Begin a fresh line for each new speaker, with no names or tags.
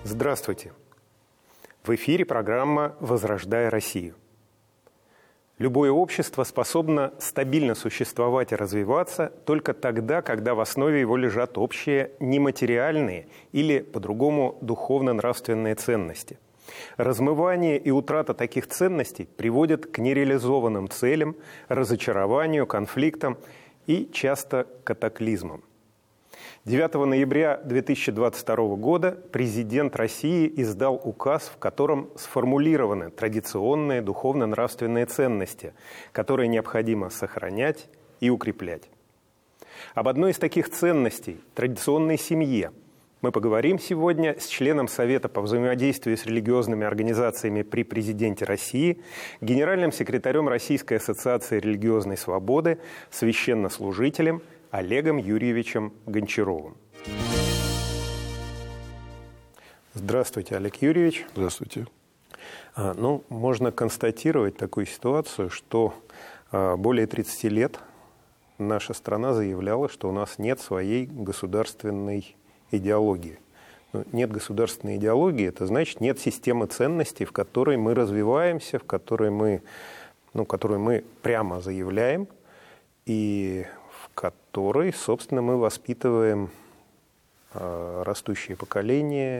Здравствуйте! В эфире программа «Возрождая Россию». Любое общество способно стабильно существовать и развиваться только тогда, когда в основе его лежат общие нематериальные или, по-другому, духовно-нравственные ценности. Размывание и утрата таких ценностей приводят к нереализованным целям, разочарованию, конфликтам и часто катаклизмам. 9 ноября 2022 года президент России издал указ, в котором сформулированы традиционные духовно-нравственные ценности, которые необходимо сохранять и укреплять. Об одной из таких ценностей – традиционной семье – мы поговорим сегодня с членом Совета по взаимодействию с религиозными организациями при президенте России, генеральным секретарем Российской ассоциации религиозной свободы, священнослужителем Олегом Юрьевичем Гончаровым. Здравствуйте, Олег Юрьевич.
Здравствуйте.
Можно констатировать такую ситуацию, что более 30 лет наша страна заявляла, что у нас нет своей государственной идеологии. Нет государственной идеологии, это значит, нет системы ценностей, в которой мы развиваемся, в которой которую мы прямо заявляем, и в которой, собственно, мы воспитываем растущее поколение